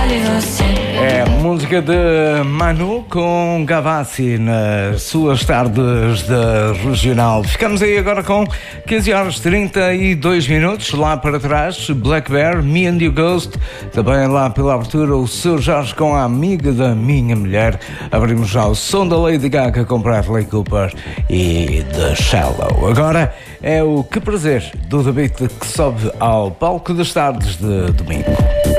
É música de Manu com Gavassi nas suas tardes da Regional. Ficamos aí agora com 15 horas 32 minutos, lá para trás, Black Bear, Me and You Ghost, também lá pela abertura o Seu Jorge com a Amiga da Minha Mulher. Abrimos já o som da Lady Gaga com Bradley Cooper e The Shallow. Agora é o Que Prazer do David que sobe ao palco das tardes de domingo.